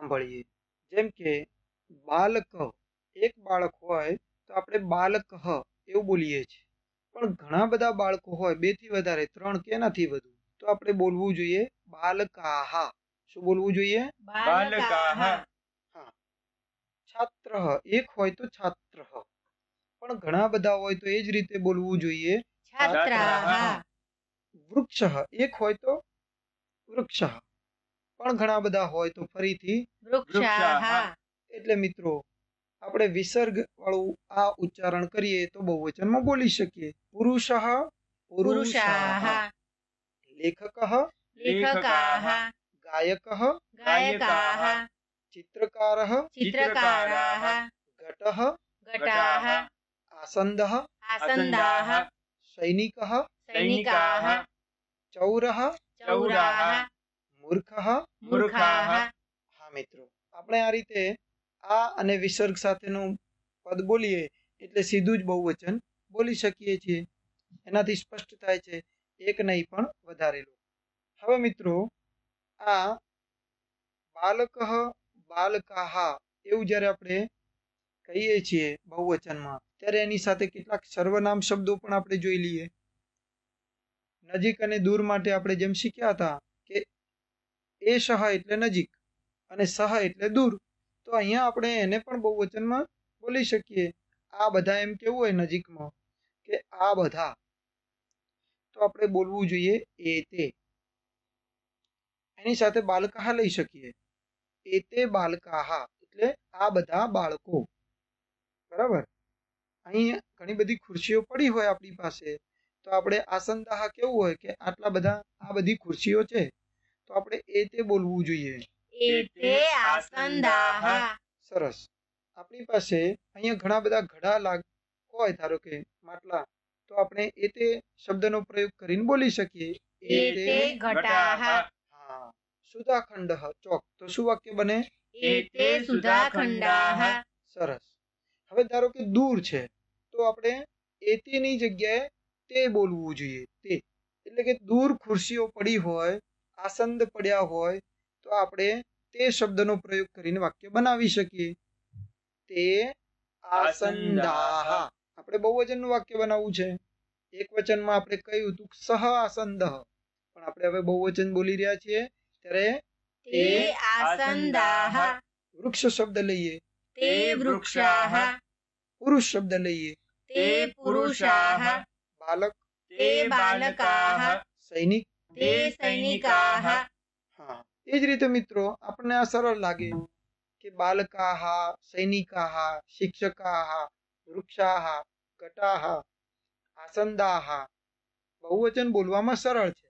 સાંભળીએ. જેમ કે બાલક, એક બાળક હોય તો આપણે બાલક એવું બોલીએ છીએ. પણ ઘણા બધા બાળકો હોય, 2 થી વધારે, 3 કે એનાથી વધુ, તો આપણે બોલવું જોઈએ બાલકાહ. શું બોલવું જોઈએ? બાલકાહ. હા. છાત્ર, એક હોય તો છાત્ર, પણ ઘણા બધા હોય તો એ જ રીતે બોલવું જોઈએ છાત્રાહ. વૃક્ષ, એક હોય તો વૃક્ષ, પણ ઘણા બધા હોય તો ફરીથી વૃક્ષાહ. એટલે મિત્રો આપણે વિસર્ગ વાળું આ ઉચ્ચારણ કરીએ તો બહુવચનમાં બોલી શકીએ. પુરુષઃ પુરુષાહ, પુરુષાહ. લેખકઃ લેખકાહ. ગાયકઃ ગાયકાહ. ચિત્રકારઃ ચિત્રકારાહ. ઘટઃ ઘટાહ. આસંદઃ આસંદાહ. સૈનિકઃ સૈનિકાહ. ચૌરઃ ચૌરાહ. મૂર્ખઃ. મૂર્ખાહ. હા મિત્રો, આપણે આ રીતે આ અને વિસર્ગ સાથેનું પદ બોલીએ એટલે સીધું જ બહુવચન બોલી શકીએ છીએ. એનાથી સ્પષ્ટ થાય છે, એક નહીં પણ વધારેલું. હવે મિત્રો, આ બાલકઃ બાલકાહ એવું જ્યારે આપણે કહીએ છીએ બહુવચનમાં, ત્યારે એની સાથે કેટલાક સર્વનામ શબ્દો પણ આપણે જોઈ લઈએ. નજીક અને દૂર માટે આપણે જેમ શીખ્યા હતા કે એ સહ એટલે નજીક અને સહ એટલે દૂર, તો અહીંયા આપણે એને પણ બહુવચનમાં બોલી શકીએ. આ બધા એમ કેવું હોય નજીકમાં કે આ બધા, તો આપણે બોલવું જોઈએ એ તે. એની સાથે બાલકાહ લઈ શકીએ. એ તે બાલકાહ એટલે આ બધા બાળકો. બરાબર. અહીં ઘણી બધી ખુરશીઓ પડી હોય આપણી પાસે, તો આપણે આસંદાહ કેવું હોય કે આટલા બધા, આ બધી ખુરશીઓ છે, તો આપણે એ તે બોલવું જોઈએ. એતે આસંદાહ. સરસ. આપણી પાસે અહીંયા ઘણા બધા ઘડા હોય, ધારો કે માટલા, તો આપણે એ તે શબ્દનો પ્રયોગ કરીને બોલી શકીએ. એતે ઘટાહ. હા. સુધાખંડ ચોક, તો શું વાક્ય બને? એતે સુધાખંડાહ. સરસ. હવે ધારો કે દૂર છે, તો આપણે એતીની જગ્યાએ તે બોલવું જોઈએ. તે એટલે કે દૂર ખુરશીઓ પડી હોય, આસંદ પડ્યા હોય, તો આપણે તે શબ્દનો પ્રયોગ કરીને વાક્ય બનાવી શકીએ. તે આસંદાહ. આપણે બહુવચનનું વાક્ય બનાવવું છે. એક વચનમાં આપણે કહ્યું હતું સહ આસંદઃ, પણ આપણે હવે બહુવચન બોલી રહ્યા છીએ ત્યારે તે આસંદાહ. વૃક્ષ શબ્દ લઈએ, તે વૃક્ષાહ. પુરુષ શબ્દ લઈએ, તે પુરુષાહ. બાલક, તે બાલકાહ. સૈનિક, તે સૈનિકાહ. હા. એ જ રીતે મિત્રો આપણને આ સરળ લાગે કે બાલકાહ, સૈનિકાહ, શિક્ષકાહ, વૃક્ષાહ, ઘટાહ, આસંદાહ બહુવચન બોલવામાં સરળ છે.